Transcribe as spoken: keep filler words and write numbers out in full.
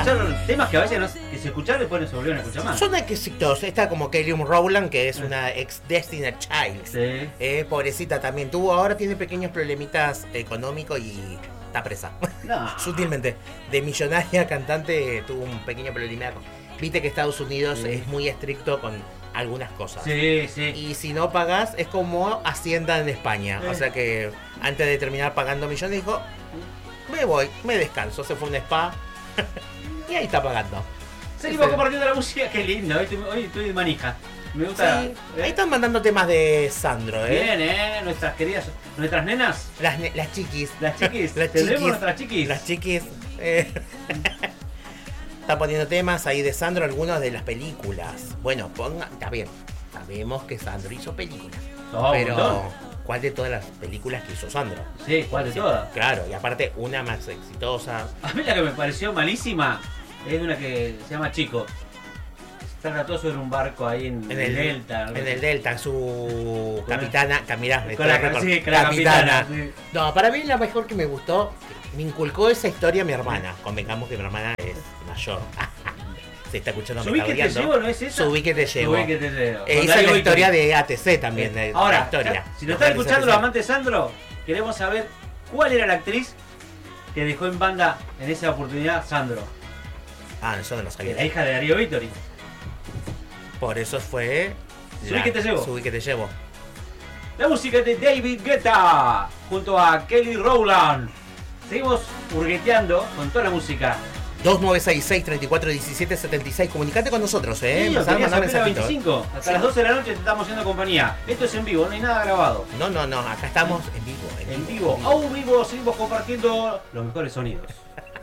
escucharon temas que a veces no, que se escucharon y después no se volvieron a escuchar más. Son exitosos. Está como Kelly Rowland, que es una ex Destiny Child. Sí. Eh, pobrecita también tuvo, ahora tiene pequeños problemitas económicos y está presa. No. Sutilmente. De millonaria cantante tuvo un pequeño problema. Viste que Estados Unidos Sí. es muy estricto con algunas cosas. Sí, sí. Y si no pagas, es como Hacienda en España. Sí. O sea que antes de terminar pagando millones, dijo: me voy, me descanso. Se fue a un spa y ahí está pagando. Seguimos Ese- compartiendo la música, qué lindo. Hoy estoy, hoy estoy de manija. Me gusta. Sí. ¿eh? Ahí están mandando temas de Sandro, ¿eh? Bien, ¿eh? Nuestras queridas, nuestras nenas, Las, ne- las chiquis. las chiquis. Las ¿Tendremos chiquis. nuestras chiquis? Las chiquis. eh. Está poniendo temas ahí de Sandro, algunos de las películas. Bueno, ponga, está bien. Sabemos que Sandro hizo películas. No, un pero, montón. ¿cuál de todas las películas que hizo Sandro? Sí, ¿cuál de Sí, todas? Claro, y aparte una más exitosa. A mí la que me pareció malísima es de una que se llama Chico. Se trata todo sobre un barco ahí en, En el el Delta. algo En así. el Delta, su Con capitana, ca- mirá, me Con la, trae récord. sí, con la capitana. sí. No, para mí la mejor que me gustó, me inculcó esa historia mi hermana. Convengamos que mi hermana es mayor. Se está escuchando, me Subí está que te odiando. llevo, ¿no es esa? Subí que te llevo. Subí que te llevo. Eh, Con esa es Darío la historia Victory. de A T C también, de, de Ahora, la historia. si nos están escuchando los amantes de Sandro, queremos saber cuál era la actriz que dejó en banda en esa oportunidad Sandro. Ah, eso no lo Que sabía. la hija de Darío Victory. Por eso fue... Subí que te llevo. Subí que te llevo. La música de David Guetta junto a Kelly Rowland. Seguimos hurgueteando con toda la música. dos nueve seis seis, tres cuatro uno siete, siete seis. Comunicate con nosotros, ¿eh? Sí, Empezá a querías mandar hacer la mensajitos. veinticinco. Hasta Sí. las doce de la noche te estamos haciendo compañía. Esto es en vivo, no hay nada grabado. No, no, no. Acá estamos en vivo. En vivo, aún vivo, seguimos compartiendo los mejores sonidos.